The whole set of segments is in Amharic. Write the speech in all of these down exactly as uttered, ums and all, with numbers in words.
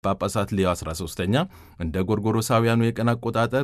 ጳጳሳት ሊዮ አስራ ሦስተኛ እንደ ጎርጎሮሳውያኑ የቀን አቆጣጠር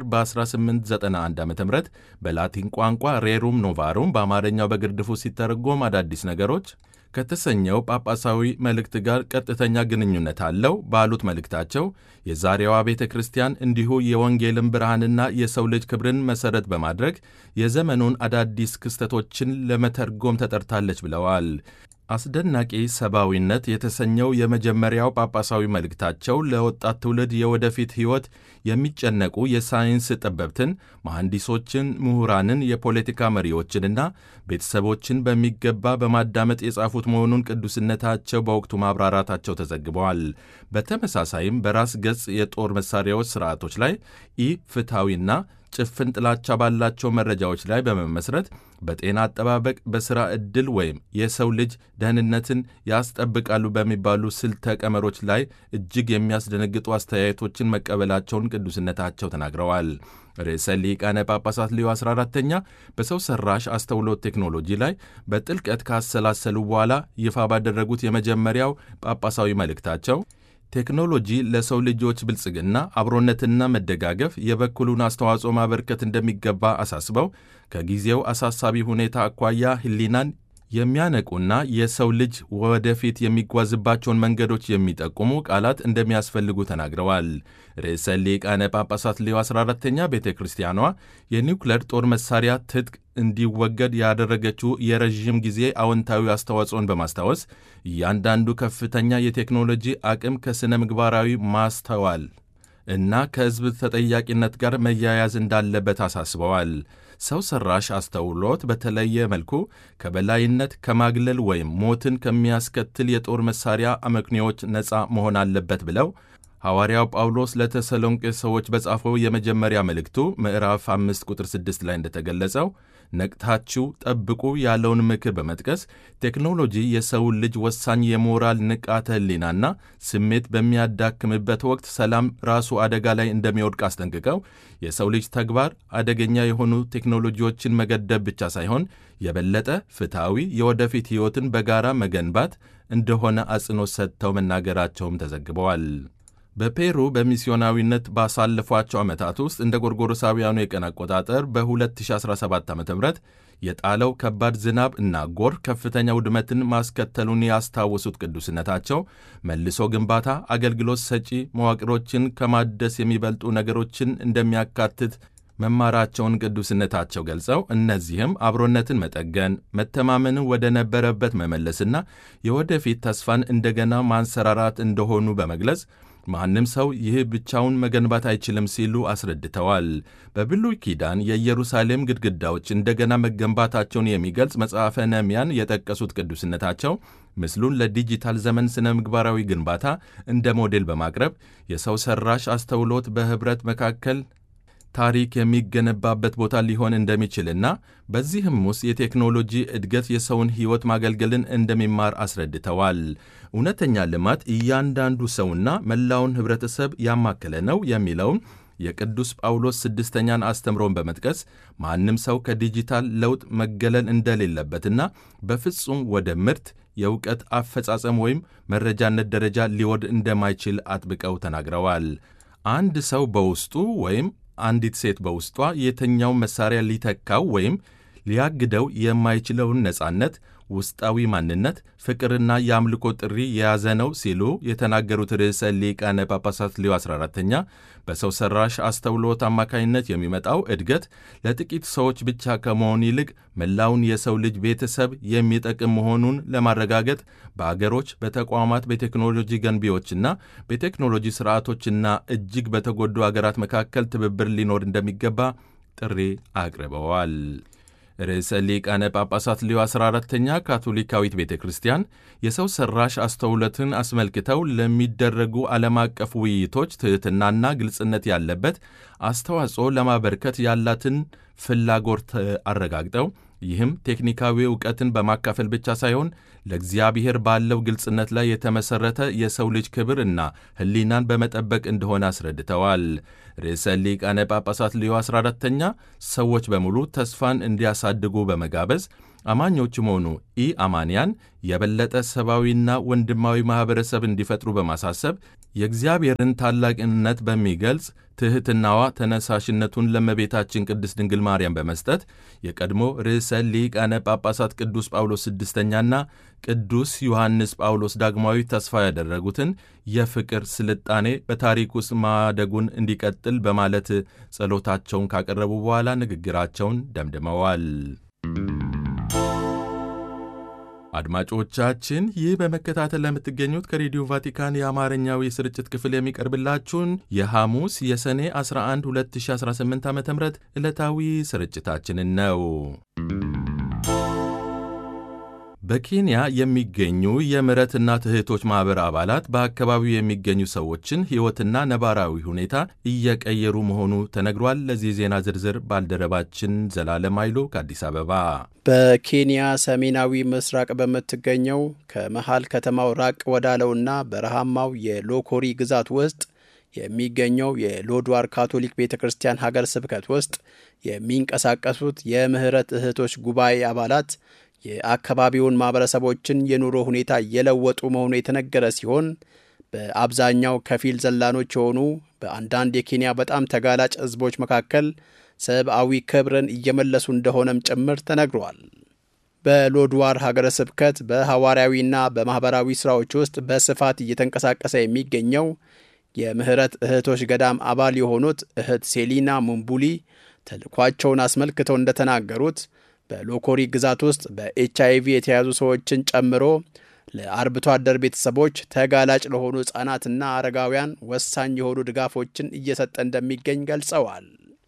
በ1891 ዓ.ም በላቲን ቋንቋ ሬሩም ኖቫሩም በአማርኛው በግርድፉ ሲተረጎም አዳዲስ ነገሮች ከተሰኘው ጳጳሳዊ መልእክት ጋር ቀጥተኛ ግንኙነት አለው ባሉት መልእክታቸው የዛሬዋ ቤተ ክርስቲያን እንዲሁ የወንጌልን ብርሃንና የሰው ልጅ ክብርን መሠረት በማድረግ የዘመኑን አዳዲስ ክስተቶችን ለመተርጎም ተጠርታለች ብለዋል። አስደናቂ ሰብአዊነት የተሰኘው የመጀመሪያው ጳጳሳዊ መልእክታቸው ለወጣት ትውልድ የወደፊት ሕይወት የሚጨነቁ የሳይንስ ጠበብትን፣ መሐንዲሶችን፣ ምሁራንን፣ የፖለቲካ መሪዎችንና ቤተሰቦችን በሚገባ በማዳመጥ የጻፉት መሆኑን ቅዱስነታቸው በወቅቱ ማብራራታቸው ተዘግበዋል። በተመሳሳይም በራስ ገጽ የጦር መሣሪያዎች ሥርዓቶች ላይ ኢ ፍትሐዊና ጭፍን ጥላቻ ባላቸው መረጃዎች ላይ በመመስረት በጤና አጠባበቅ፣ በሥራ ዕድል ወይም የሰው ልጅ ደህንነትን ያስጠብቃሉ በሚባሉ ስልተ ቀመሮች ላይ እጅግ የሚያስደነግጡ አስተያየቶችን መቀበላቸውን ቅዱስነታቸው ተናግረዋል። ርዕሰ ሊቃነ ጳጳሳት ሊዮ አስራ አራተኛ በሰው ሠራሽ አስተውሎት ቴክኖሎጂ ላይ በጥልቀት ካሰላሰሉ በኋላ ይፋ ባደረጉት የመጀመሪያው ጳጳሳዊ መልእክታቸው ቴክኖሎጂ ለሰው ልጆች ብልጽግና፣ አብሮነትና መደጋገፍ የበኩሉን አስተዋጽኦ ማበርከት እንደሚገባ አሳስበው ከጊዜው አሳሳቢ ሁኔታ አኳያ ሕሊናን የሚያነቁና የሰው ልጅ ወደፊት የሚጓዝባቸውን መንገዶች የሚጠቁሙ ቃላት እንደሚያስፈልጉ ተናግረዋል። ርዕሰ ሊቃነ ጳጳሳት ሊዮ አስራ አራተኛ ቤተ ክርስቲያኗ የኒውክሌር ጦር መሣሪያ ትጥቅ እንዲወገድ ያደረገችው የረዥም ጊዜ አዎንታዊ አስተዋጽኦን በማስታወስ እያንዳንዱ ከፍተኛ የቴክኖሎጂ አቅም ከሥነ ምግባራዊ ማስተዋል እና ከሕዝብ ተጠያቂነት ጋር መያያዝ እንዳለበት አሳስበዋል። ሰው ሠራሽ አስተውሎት በተለየ መልኩ ከበላይነት፣ ከማግለል ወይም ሞትን ከሚያስከትል የጦር መሣሪያ አመክንዮዎች ነፃ መሆን አለበት ብለው ሐዋርያው ጳውሎስ ለተሰሎንቄ ሰዎች በጻፈው የመጀመሪያ መልእክቱ ምዕራፍ አምስት ቁጥር ስድስት ላይ እንደተገለጸው ነቅታችሁ ጠብቁ ያለውን ምክር በመጥቀስ ቴክኖሎጂ የሰውን ልጅ ወሳኝ የሞራል ንቃተ ሕሊናና ስሜት በሚያዳክምበት ወቅት ሰላም ራሱ አደጋ ላይ እንደሚወድቅ አስጠንቅቀው የሰው ልጅ ተግባር አደገኛ የሆኑ ቴክኖሎጂዎችን መገደብ ብቻ ሳይሆን የበለጠ ፍትሐዊ የወደፊት ሕይወትን በጋራ መገንባት እንደሆነ አጽንኦት ሰጥተው መናገራቸውም ተዘግበዋል። በፔሩ በሚስዮናዊነት ባሳለፏቸው ዓመታት ውስጥ እንደ ጎርጎሮሳውያኑ የቀን አቆጣጠር በ2017 ዓ.ም የጣለው ከባድ ዝናብ እና ጎርፍ ከፍተኛ ውድመትን ማስከተሉን ያስታወሱት ቅዱስነታቸው መልሶ ግንባታ አገልግሎት ሰጪ መዋቅሮችን ከማደስ የሚበልጡ ነገሮችን እንደሚያካትት መማራቸውን ቅዱስነታቸው ገልጸው እነዚህም አብሮነትን መጠገን፣ መተማመንን ወደ ነበረበት መመለስና የወደፊት ተስፋን እንደገና ማንሰራራት እንደሆኑ በመግለጽ ማንም ሰው ይህ ብቻውን መገንባት አይችልም ሲሉ አስረድተዋል። በብሉይ ኪዳን የኢየሩሳሌም ግድግዳዎች እንደገና መገንባታቸውን የሚገልጽ መጽሐፈ ነህምያን የጠቀሱት ቅዱስነታቸው ምስሉን ለዲጂታል ዘመን ስነ ምግባራዊ ግንባታ እንደ ሞዴል በማቅረብ የሰው ሠራሽ አስተውሎት በኅብረት መካከል ታሪክ የሚገነባበት ቦታ ሊሆን እንደሚችልና በዚህም ውስጥ የቴክኖሎጂ እድገት የሰውን ሕይወት ማገልገልን እንደሚማር አስረድተዋል። እውነተኛ ልማት እያንዳንዱ ሰውና መላውን ኅብረተሰብ ያማከለ ነው የሚለውን የቅዱስ ጳውሎስ ስድስተኛን አስተምሮን በመጥቀስ ማንም ሰው ከዲጂታል ለውጥ መገለል እንደሌለበትና በፍጹም ወደ ምርት የእውቀት አፈጻጸም ወይም መረጃነት ደረጃ ሊወርድ እንደማይችል አጥብቀው ተናግረዋል። አንድ ሰው በውስጡ ወይም አንዲት ሴት በውስጧ የትኛው መሣሪያ ሊተካው ወይም ሊያግደው የማይችለውን ነጻነት፣ ውስጣዊ ማንነት፣ ፍቅርና የአምልኮ ጥሪ የያዘ ነው ሲሉ የተናገሩት ርዕሰ ሊቃነ ጳጳሳት ሊዮ አስራ አራተኛ በሰው ሠራሽ አስተውሎት አማካኝነት የሚመጣው እድገት ለጥቂት ሰዎች ብቻ ከመሆን ይልቅ መላውን የሰው ልጅ ቤተሰብ የሚጠቅም መሆኑን ለማረጋገጥ በአገሮች፣ በተቋማት፣ በቴክኖሎጂ ገንቢዎችና በቴክኖሎጂ ሥርዓቶችና እጅግ በተጎዱ አገራት መካከል ትብብር ሊኖር እንደሚገባ ጥሪ አቅርበዋል። ርዕሰ ሊቃነ ጳጳሳት ሊዮ አስራ አራተኛ ካቶሊካዊት ቤተ ክርስቲያን የሰው ሠራሽ አስተውሎትን አስመልክተው ለሚደረጉ ዓለም አቀፍ ውይይቶች ትሕትናና ግልጽነት ያለበት አስተዋጽኦ ለማበርከት ያላትን ፍላጎት አረጋግጠው ይህም ቴክኒካዊ ዕውቀትን በማካፈል ብቻ ሳይሆን ለእግዚአብሔር ባለው ግልጽነት ላይ የተመሠረተ የሰው ልጅ ክብር እና ሕሊናን በመጠበቅ እንደሆነ አስረድተዋል። ርዕሰ ሊቃነ ጳጳሳት ሊዮ አስራ አራተኛ ሰዎች በሙሉ ተስፋን እንዲያሳድጉ በመጋበዝ አማኞችም ሆኑ ኢ አማንያን የበለጠ ሰብአዊና ወንድማዊ ማኅበረሰብ እንዲፈጥሩ በማሳሰብ የእግዚአብሔርን ታላቅነት በሚገልጽ ትሕትናዋ ተነሳሽነቱን ለእመቤታችን ቅድስት ድንግል ማርያም በመስጠት የቀድሞ ርዕሰ ሊቃነ ጳጳሳት ቅዱስ ጳውሎስ ስድስተኛና ቅዱስ ዮሐንስ ጳውሎስ ዳግማዊ ተስፋ ያደረጉትን የፍቅር ስልጣኔ በታሪክ ውስጥ ማደጉን እንዲቀጥል በማለት ጸሎታቸውን ካቀረቡ በኋላ ንግግራቸውን ደምድመዋል። አድማጮቻችን ይህ በመከታተል ለምትገኙት ከሬዲዮ ቫቲካን የአማርኛው የስርጭት ክፍል የሚቀርብላችሁን የሐሙስ የሰኔ አስራ አንድ ሁለት ሺህ አስራ ስምንት ዓመተ ምህረት ዕለታዊ ስርጭታችንን ነው። በኬንያ የሚገኙ የምሕረት እናት እህቶች ማኅበር አባላት በአካባቢው የሚገኙ ሰዎችን ሕይወትና ነባራዊ ሁኔታ እየቀየሩ መሆኑ ተነግሯል። ለዚህ ዜና ዝርዝር ባልደረባችን ዘላለም ኃይሉ ከአዲስ አበባ። በኬንያ ሰሜናዊ ምስራቅ በምትገኘው ከመሃል ከተማው ራቅ ወዳለውና በረሃማው የሎኮሪ ግዛት ውስጥ የሚገኘው የሎድዋር ካቶሊክ ቤተ ክርስቲያን ሀገር ስብከት ውስጥ የሚንቀሳቀሱት የምህረት እህቶች ጉባኤ አባላት የአካባቢውን ማህበረሰቦችን የኑሮ ሁኔታ የለወጡ መሆኑ የተነገረ ሲሆን በአብዛኛው ከፊል ዘላኖች የሆኑ በአንዳንድ የኬንያ በጣም ተጋላጭ ህዝቦች መካከል ሰብአዊ ክብርን እየመለሱ እንደሆነም ጭምር ተነግሯል። በሎድዋር ሀገረ ስብከት በሐዋርያዊና በማህበራዊ ስራዎች ውስጥ በስፋት እየተንቀሳቀሰ የሚገኘው የምህረት እህቶች ገዳም አባል የሆኑት እህት ሴሊና ሙምቡሊ ተልኳቸውን አስመልክተው እንደተናገሩት በሎኮሪ ግዛት ውስጥ በኤች አይ ቪ የተያዙ ሰዎችን ጨምሮ ለአርብቶ አደር ቤተሰቦች ተጋላጭ ለሆኑ ሕፃናትና አረጋውያን ወሳኝ የሆኑ ድጋፎችን እየሰጠ እንደሚገኝ ገልጸዋል።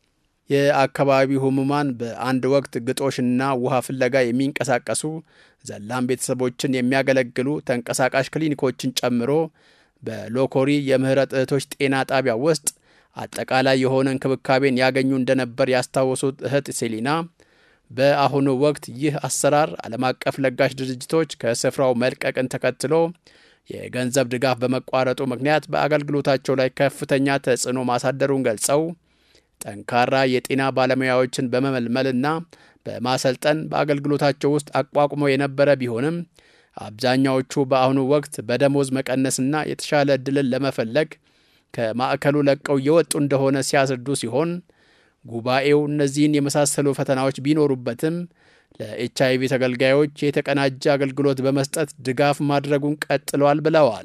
የአካባቢው ህሙማን በአንድ ወቅት ግጦሽና ውሃ ፍለጋ የሚንቀሳቀሱ ዘላን ቤተሰቦችን የሚያገለግሉ ተንቀሳቃሽ ክሊኒኮችን ጨምሮ በሎኮሪ የምህረት እህቶች ጤና ጣቢያ ውስጥ አጠቃላይ የሆነ እንክብካቤን ያገኙ እንደነበር ያስታወሱት እህት ሴሊና በአሁኑ ወቅት ይህ አሰራር ዓለም አቀፍ ለጋሽ ድርጅቶች ከስፍራው መልቀቅን ተከትሎ የገንዘብ ድጋፍ በመቋረጡ ምክንያት በአገልግሎታቸው ላይ ከፍተኛ ተጽዕኖ ማሳደሩን ገልጸው ጠንካራ የጤና ባለሙያዎችን በመመልመልና በማሰልጠን በአገልግሎታቸው ውስጥ አቋቁመው የነበረ ቢሆንም አብዛኛዎቹ በአሁኑ ወቅት በደሞዝ መቀነስና የተሻለ ዕድልን ለመፈለግ ከማዕከሉ ለቀው እየወጡ እንደሆነ ሲያስረዱ ሲሆን ጉባኤው እነዚህን የመሳሰሉ ፈተናዎች ቢኖሩበትም ለኤች አይ ቪ ተገልጋዮች የተቀናጀ አገልግሎት በመስጠት ድጋፍ ማድረጉን ቀጥሏል ብለዋል።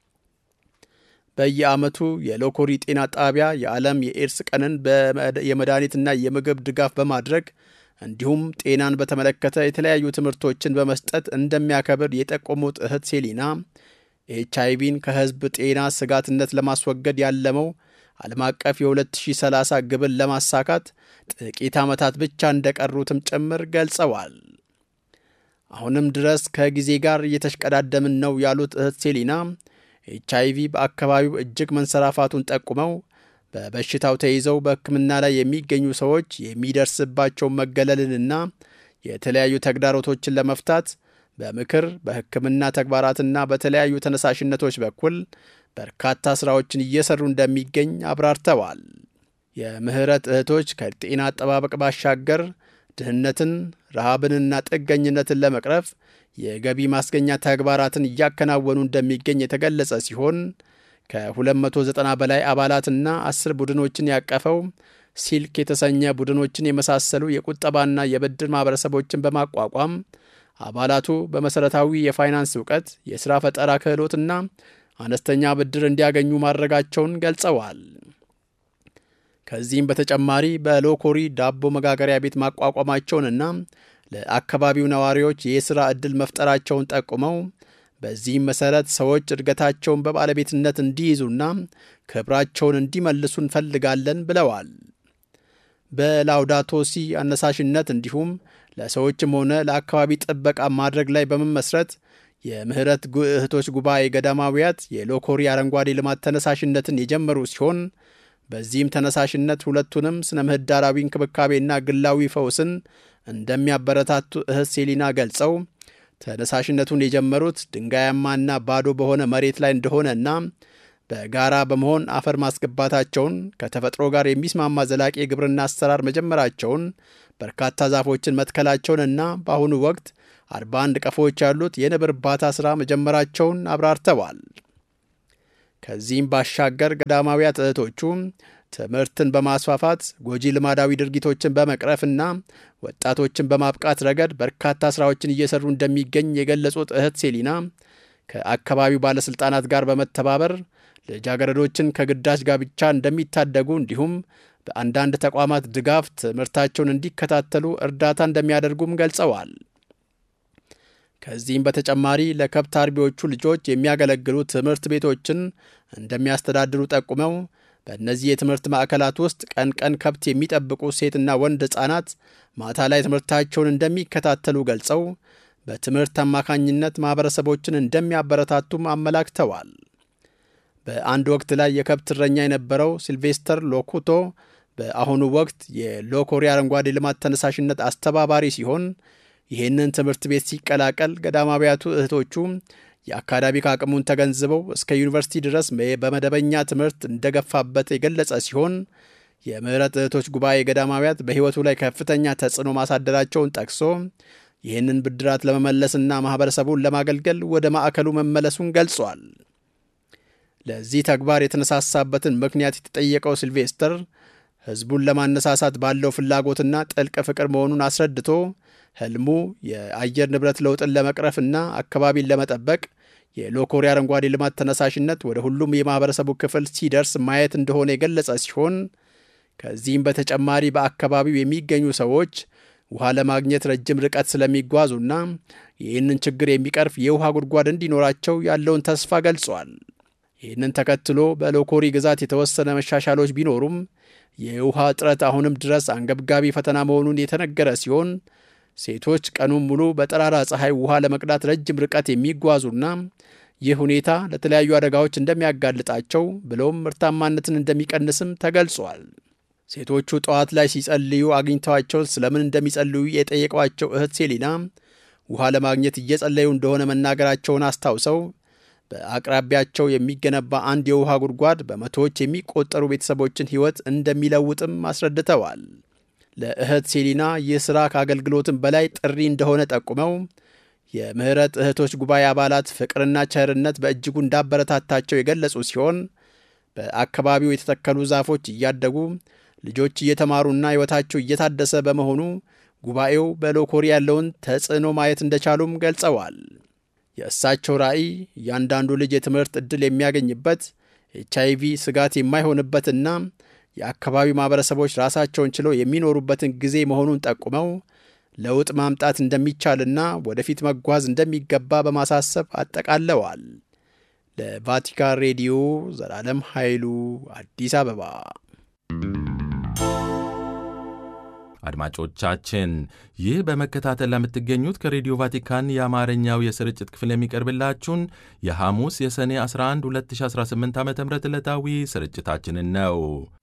በየዓመቱ የሎኮሪ ጤና ጣቢያ የዓለም የኤድስ ቀንን የመድኃኒትና የምግብ ድጋፍ በማድረግ እንዲሁም ጤናን በተመለከተ የተለያዩ ትምህርቶችን በመስጠት እንደሚያከብር የጠቆሙት እህት ሴሊና ኤች አይ ቪን ከህዝብ ጤና ስጋትነት ለማስወገድ ያለመው ዓለም አቀፍ የሁለት ሺህ ሰላሳ ግብን ለማሳካት ጥቂት ዓመታት ብቻ እንደቀሩትም ጭምር ገልጸዋል። አሁንም ድረስ ከጊዜ ጋር እየተሽቀዳደምን ነው ያሉት እህት ሴሊና ኤች አይ ቪ በአካባቢው እጅግ መንሰራፋቱን ጠቁመው በበሽታው ተይዘው በሕክምና ላይ የሚገኙ ሰዎች የሚደርስባቸውን መገለልንና የተለያዩ ተግዳሮቶችን ለመፍታት በምክር በሕክምና ተግባራትና በተለያዩ ተነሳሽነቶች በኩል በርካታ ስራዎችን እየሰሩ እንደሚገኝ አብራርተዋል። የምህረት እህቶች ከጤና አጠባበቅ ባሻገር ድህነትን፣ ረሃብንና ጥገኝነትን ለመቅረፍ የገቢ ማስገኛ ተግባራትን እያከናወኑ እንደሚገኝ የተገለጸ ሲሆን ከሁለት መቶ ዘጠና በላይ አባላትና አስር ቡድኖችን ያቀፈው ሲልክ የተሰኘ ቡድኖችን የመሳሰሉ የቁጠባና የብድር ማህበረሰቦችን በማቋቋም አባላቱ በመሰረታዊ የፋይናንስ ዕውቀት፣ የሥራ ፈጠራ ክህሎትና አነስተኛ ብድር እንዲያገኙ ማድረጋቸውን ገልጸዋል። ከዚህም በተጨማሪ በሎኮሪ ዳቦ መጋገሪያ ቤት ማቋቋማቸውንና ለአካባቢው ነዋሪዎች የሥራ ዕድል መፍጠራቸውን ጠቁመው በዚህም መሰረት ሰዎች እድገታቸውን በባለቤትነት እንዲይዙና ክብራቸውን እንዲመልሱ እንፈልጋለን ብለዋል። በላውዳቶ ሲ አነሳሽነት እንዲሁም ለሰዎችም ሆነ ለአካባቢ ጥበቃ ማድረግ ላይ በመመስረት የምህረት እህቶች ጉባኤ ገዳማዊያት የሎኮሪ አረንጓዴ ልማት ተነሳሽነትን የጀመሩ ሲሆን በዚህም ተነሳሽነት ሁለቱንም ስነ ምህዳራዊ እንክብካቤና ግላዊ ፈውስን እንደሚያበረታቱ እህት ሴሊና ገልጸው ተነሳሽነቱን የጀመሩት ድንጋያማና ባዶ በሆነ መሬት ላይ እንደሆነና በጋራ በመሆን አፈር ማስገባታቸውን ከተፈጥሮ ጋር የሚስማማ ዘላቂ የግብርና አሰራር መጀመራቸውን በርካታ ዛፎችን መትከላቸውንና በአሁኑ ወቅት አርባ አንድ ቀፎዎች ያሉት የንብ እርባታ ሥራ መጀመራቸውን አብራርተዋል። ከዚህም ባሻገር ገዳማውያት እህቶቹ ትምህርትን በማስፋፋት ጎጂ ልማዳዊ ድርጊቶችን በመቅረፍና ወጣቶችን በማብቃት ረገድ በርካታ ስራዎችን እየሰሩ እንደሚገኝ የገለጹት እህት ሴሊና ከአካባቢው ባለሥልጣናት ጋር በመተባበር ልጃገረዶችን ከግዳጅ ጋብቻ እንደሚታደጉ እንዲሁም በአንዳንድ ተቋማት ድጋፍ ትምህርታቸውን እንዲከታተሉ እርዳታ እንደሚያደርጉም ገልጸዋል። ከዚህም በተጨማሪ ለከብት አርቢዎቹ ልጆች የሚያገለግሉ ትምህርት ቤቶችን እንደሚያስተዳድሩ ጠቁመው በእነዚህ የትምህርት ማዕከላት ውስጥ ቀን ቀን ከብት የሚጠብቁ ሴትና ወንድ ሕፃናት ማታ ላይ ትምህርታቸውን እንደሚከታተሉ ገልጸው በትምህርት አማካኝነት ማኅበረሰቦችን እንደሚያበረታቱም አመላክተዋል። በአንድ ወቅት ላይ የከብት እረኛ የነበረው ሲልቬስተር ሎኩቶ በአሁኑ ወቅት የሎኮሪ አረንጓዴ ልማት ተነሳሽነት አስተባባሪ ሲሆን ይህንን ትምህርት ቤት ሲቀላቀል ገዳማውያቱ እህቶቹ የአካዳሚክ አቅሙን ተገንዝበው እስከ ዩኒቨርሲቲ ድረስ በመደበኛ ትምህርት እንደገፋበት የገለጸ ሲሆን የምህረት እህቶች ጉባኤ ገዳማውያት በሕይወቱ ላይ ከፍተኛ ተጽዕኖ ማሳደራቸውን ጠቅሶ ይህንን ብድራት ለመመለስና ማኅበረሰቡን ለማገልገል ወደ ማዕከሉ መመለሱን ገልጿል። ለዚህ ተግባር የተነሳሳበትን ምክንያት የተጠየቀው ሲልቬስተር ሕዝቡን ለማነሳሳት ባለው ፍላጎትና ጥልቅ ፍቅር መሆኑን አስረድቶ ህልሙ የአየር ንብረት ለውጥን ለመቅረፍና አካባቢን ለመጠበቅ የሎኮሪ አረንጓዴ ልማት ተነሳሽነት ወደ ሁሉም የማኅበረሰቡ ክፍል ሲደርስ ማየት እንደሆነ የገለጸ ሲሆን ከዚህም በተጨማሪ በአካባቢው የሚገኙ ሰዎች ውሃ ለማግኘት ረጅም ርቀት ስለሚጓዙና ይህንን ችግር የሚቀርፍ የውሃ ጉድጓድ እንዲኖራቸው ያለውን ተስፋ ገልጿል። ይህንን ተከትሎ በሎኮሪ ግዛት የተወሰነ መሻሻሎች ቢኖሩም የውሃ እጥረት አሁንም ድረስ አንገብጋቢ ፈተና መሆኑን የተነገረ ሲሆን ሴቶች ቀኑን ሙሉ በጠራራ ፀሐይ ውሃ ለመቅዳት ረጅም ርቀት የሚጓዙና ይህ ሁኔታ ለተለያዩ አደጋዎች እንደሚያጋልጣቸው ብሎም ምርታማነትን እንደሚቀንስም ተገልጿል። ሴቶቹ ጠዋት ላይ ሲጸልዩ አግኝተዋቸው ስለምን እንደሚጸልዩ የጠየቋቸው እህት ሴሊና ውሃ ለማግኘት እየጸለዩ እንደሆነ መናገራቸውን አስታውሰው በአቅራቢያቸው የሚገነባ አንድ የውሃ ጉድጓድ በመቶዎች የሚቆጠሩ ቤተሰቦችን ሕይወት እንደሚለውጥም አስረድተዋል። ለእህት ሴሊና ይህ ሥራ ከአገልግሎትም በላይ ጥሪ እንደሆነ ጠቁመው የምህረት እህቶች ጉባኤ አባላት ፍቅርና ቸርነት በእጅጉ እንዳበረታታቸው የገለጹ ሲሆን በአካባቢው የተተከሉ ዛፎች እያደጉ ልጆች እየተማሩና ሕይወታቸው እየታደሰ በመሆኑ ጉባኤው በሎኮሪ ያለውን ተጽዕኖ ማየት እንደቻሉም ገልጸዋል። የእሳቸው ራዕይ እያንዳንዱ ልጅ የትምህርት ዕድል የሚያገኝበት፣ ኤች አይ ቪ ስጋት የማይሆንበትና የአካባቢው ማኅበረሰቦች ራሳቸውን ችለው የሚኖሩበትን ጊዜ መሆኑን ጠቁመው ለውጥ ማምጣት እንደሚቻልና ወደፊት መጓዝ እንደሚገባ በማሳሰብ አጠቃለዋል። ለቫቲካን ሬዲዮ ዘላለም ኃይሉ አዲስ አበባ። አድማጮቻችን ይህ በመከታተል ለምትገኙት ከሬዲዮ ቫቲካን የአማርኛው የስርጭት ክፍል የሚቀርብላችሁን የሐሙስ የሰኔ አስራ አንድ ሁለት ሺህ አስራ ስምንት ዓ ም ዕለታዊ ስርጭታችንን ነው።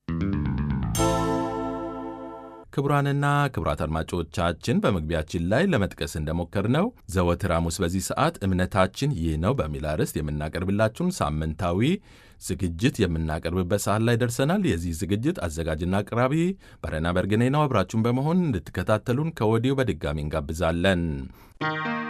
ክቡራንና ክቡራት አድማጮቻችን በመግቢያችን ላይ ለመጥቀስ እንደሞከርነው ዘወትር ሐሙስ በዚህ ሰዓት እምነታችን ይህ ነው በሚል አርዕስት የምናቀርብላችሁን ሳምንታዊ ዝግጅት የምናቀርብበት ሰዓት ላይ ደርሰናል። የዚህ ዝግጅት አዘጋጅና አቅራቢ በረና በርግኔ ነው። አብራችሁን በመሆን እንድትከታተሉን ከወዲሁ በድጋሚ እንጋብዛለን።